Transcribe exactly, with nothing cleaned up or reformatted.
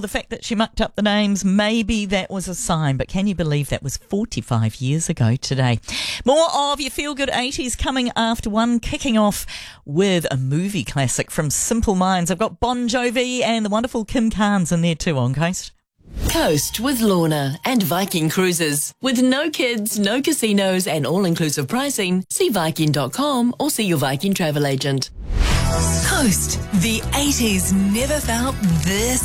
the fact that she mucked up the names, maybe that was a sign, but can you believe that was forty-five years ago today? More of your feel-good eighties coming after one, kicking off with a movie classic from Simple Minds. I've got Bon Jovi and the wonderful Kim Carnes in there too on Coast. Coast with Lorna and Viking Cruises. With no kids, no casinos and all-inclusive pricing, see Viking dot com or see your Viking travel agent. Coast. The eighties never felt this